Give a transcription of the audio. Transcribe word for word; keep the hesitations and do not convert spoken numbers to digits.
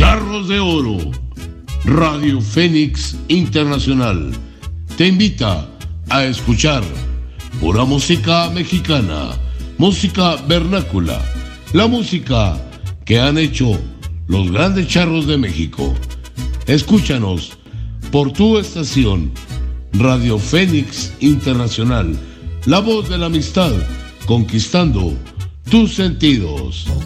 Charros de Oro, Radio Fénix Internacional, te invita a escuchar pura música mexicana, música vernácula, la música que han hecho los grandes charros de México. Escúchanos por tu estación, Radio Fénix Internacional, la voz de la amistad, conquistando tus sentidos.